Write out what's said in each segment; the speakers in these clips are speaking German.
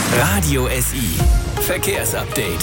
Radio SI Verkehrsupdate.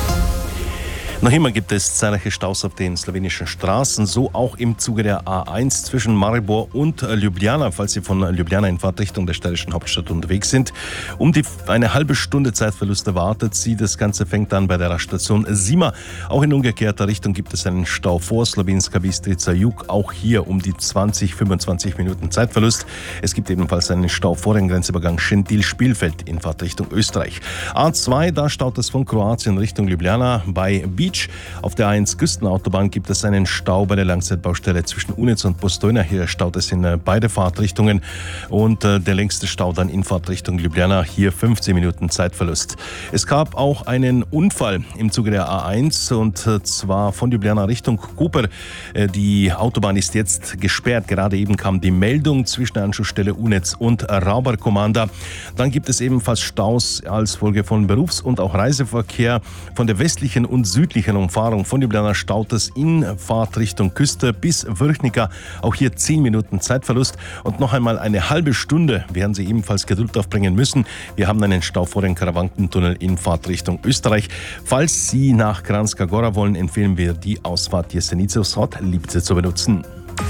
Noch immer gibt es zahlreiche Staus auf den slowenischen Straßen, so auch im Zuge der A1 zwischen Maribor und Ljubljana, falls Sie von Ljubljana in Fahrtrichtung der steirischen Hauptstadt unterwegs sind. Eine halbe Stunde Zeitverlust erwartet Sie. Das Ganze fängt an bei der Raststation Zima. Auch in umgekehrter Richtung gibt es einen Stau vor Slovenska Bistrica Jug, auch hier um die 20-25 Minuten Zeitverlust. Es gibt ebenfalls einen Stau vor dem Grenzübergang Schentil-Spielfeld in Fahrtrichtung Österreich. A2, da staut es von Kroatien Richtung Ljubljana bei Beach. Auf der A1 Küstenautobahn gibt es einen Stau bei der Langzeitbaustelle zwischen Unitz und Postojna. Hier staut es in beide Fahrtrichtungen und der längste Stau dann in Fahrtrichtung Ljubljana. Hier 15 Minuten Zeitverlust. Es gab auch einen Unfall im Zuge der A1 und zwar von Ljubljana Richtung Koper. Die Autobahn ist jetzt gesperrt. Gerade eben kam die Meldung zwischen der Anschlussstelle Unitz und Rauberkomanda. Dann gibt es ebenfalls Staus als Folge von Berufs- und auch Reiseverkehr von der westlichen und südlichen Umfahrung von Ljubljana staut es in Fahrtrichtung Küste bis Vrhnika. Auch hier 10 Minuten Zeitverlust und noch einmal eine halbe Stunde werden Sie ebenfalls Geduld aufbringen müssen. Wir haben einen Stau vor dem Karawankentunnel in Fahrtrichtung Österreich. Falls Sie nach Kranjska Gora wollen, empfehlen wir die Ausfahrt Jesenice-Vzhod-Lipce zu benutzen.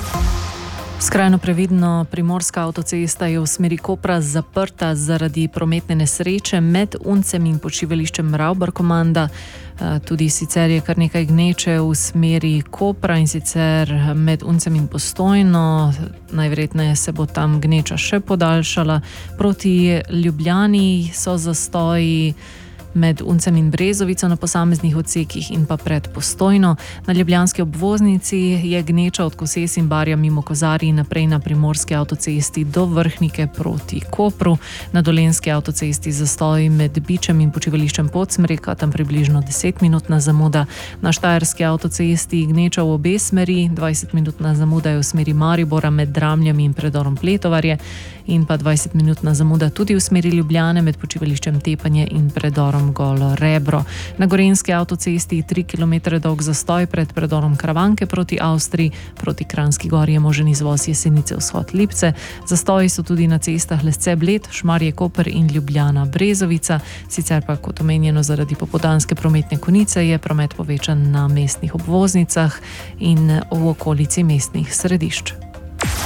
Skrajno previdno, primorska avtocesta je v smeri Kopra zaprta zaradi prometne nesreče med Uncem in počivališčem Rauberkomanda. Tudi sicer je kar nekaj gneče v smeri Kopra in sicer med Uncem in Postojno. Najverjetneje se bo tam gneča še podaljšala. Proti Ljubljani so zastoji med Uncem in Brezovico na posameznih odsekih in pa pred Postojno. Na ljubljanski obvoznici je gneča od Koses in Barja mimo Kozarij naprej na primorski avtocesti do Vrhnike proti Kopru. Na dolenjski avtocesti zastoji med Bičem in počivališčem Podsmreka, tam približno 10-minutna zamuda. Na štajerski avtocesti gneča v obe smeri, 20-minutna zamuda je v smeri Maribora med Dramljami in predorom Pletovarje in pa 20-minutna zamuda tudi v smeri Ljubljane med počivališčem Tepanje in predorom Golo Rebro. Na gorenjski avtocesti 3 km dolg zastoj pred predorom Karavanke proti Avstriji, proti Kranjski Gori je možen izvoz Jesenice-Vzhod-Lipce. Zastoji so tudi na cestah Lesce-Bled, Šmarje-Koper in Ljubljana-Brezovica. Sicer pa, kot omenjeno, zaradi popoldanske prometne konice je promet povečan na mestnih obvoznicah in v okolici mestnih središč.